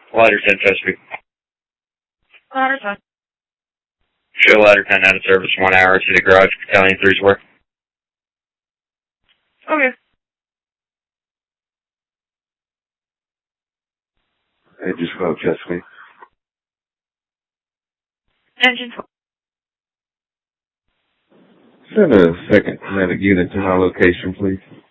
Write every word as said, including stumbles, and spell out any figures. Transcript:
Ladder ten, Chesapeake. Ladder ten. Show ladder ten out of service one hour to the garage, battalion three's work. Okay. Engine twelve, Chesapeake. Engine twelve. Send a second kinetic unit to my location, please.